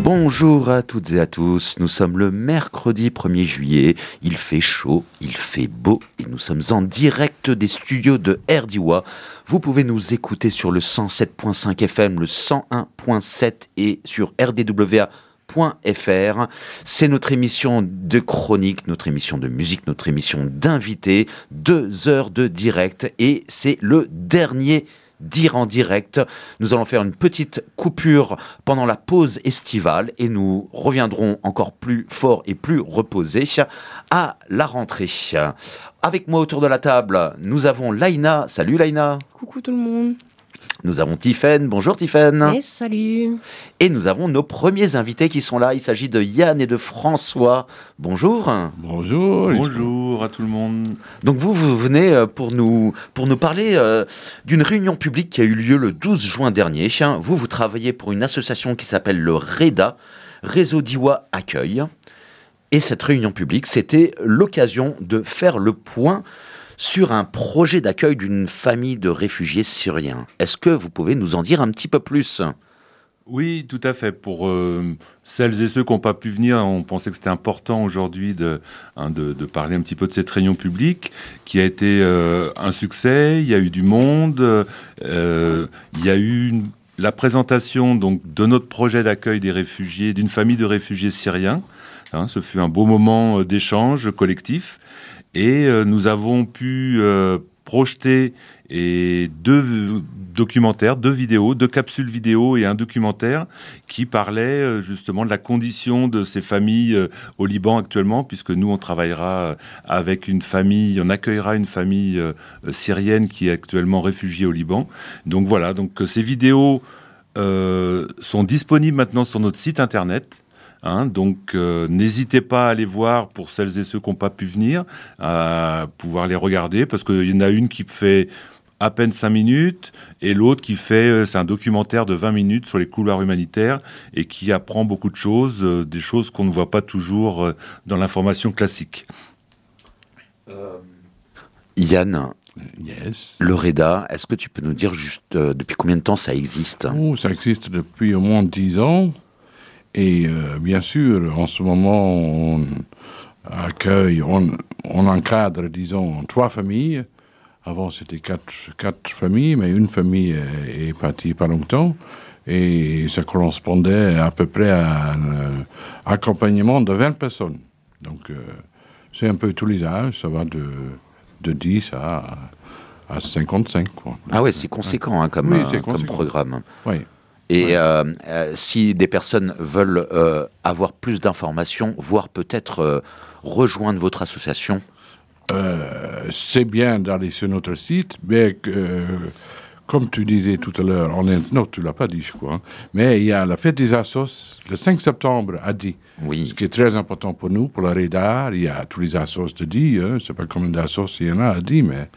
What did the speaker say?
Bonjour à toutes et à tous, nous sommes le mercredi 1er juillet, il fait chaud, il fait beau et nous sommes en direct des studios de RDIWA. Vous pouvez nous écouter sur le 107.5 FM, le 101.7 et sur rdwa.fr. C'est notre émission de chronique, notre émission de musique, notre émission d'invités, 2 heures de direct et c'est le dernier Dire en direct. Nous allons faire une petite coupure pendant la pause estivale et nous reviendrons encore plus fort et plus reposés à la rentrée. Avec moi autour de la table, nous avons Laïna. Salut Laïna. Coucou tout le monde. Nous avons Tiffaine. Bonjour Tiffaine. Et salut. Et nous avons nos premiers invités qui sont là. Il s'agit de Yann et de François. Bonjour. Bonjour. Bonjour à tout le monde. Donc vous venez pour nous parler d'une réunion publique qui a eu lieu le 12 juin dernier. Vous travaillez pour une association qui s'appelle le REDA, Réseau d'Iwa Accueil. Et cette réunion publique, c'était l'occasion de faire le point sur un projet d'accueil d'une famille de réfugiés syriens. Est-ce que vous pouvez nous en dire un petit peu plus ? Oui, tout à fait. Pour celles et ceux qui n'ont pas pu venir, on pensait que c'était important aujourd'hui de parler un petit peu de cette réunion publique qui a été un succès. Il y a eu du monde. Il y a eu la présentation donc, de notre projet d'accueil des réfugiés, d'une famille de réfugiés syriens. Ce fut un beau moment d'échange collectif. Et nous avons pu projeter 2 documentaires, 2 vidéos, 2 capsules vidéo et un documentaire qui parlait justement de la condition de ces familles au Liban actuellement, puisque nous, on travaillera avec une famille, on accueillera une famille syrienne qui est actuellement réfugiée au Liban. Donc voilà, donc ces vidéos sont disponibles maintenant sur notre site internet. Donc n'hésitez pas à aller voir pour celles et ceux qui n'ont pas pu venir, à pouvoir les regarder, parce qu'il y en a une qui fait à peine 5 minutes et l'autre qui fait, c'est un documentaire de 20 minutes sur les couloirs humanitaires et qui apprend beaucoup de choses, des choses qu'on ne voit pas toujours dans l'information classique. Yann, yes. Le REDA, est-ce que tu peux nous dire juste depuis combien de temps ça existe ? Ça existe depuis au moins 10 ans. Et bien sûr, en ce moment, on accueille, on encadre, disons, 3 familles. Avant, c'était 4 familles, mais une famille est partie pas longtemps. Et ça correspondait à peu près à un accompagnement de 20 personnes. Donc, c'est un peu tous les âges, ça va de 10 à 55. Quoi. Ah ouais, c'est conséquent comme programme. Oui. Et si des personnes veulent avoir plus d'informations, voire peut-être rejoindre votre association, c'est bien d'aller sur notre site, mais comme tu disais tout à l'heure, non, tu ne l'as pas dit, je crois, mais il y a la fête des assos, le 5 septembre à Die, ce qui est très important pour nous, pour la REDA. Il y a tous les assos de Die, c'est pas comme des assos, il y en a à Die, mais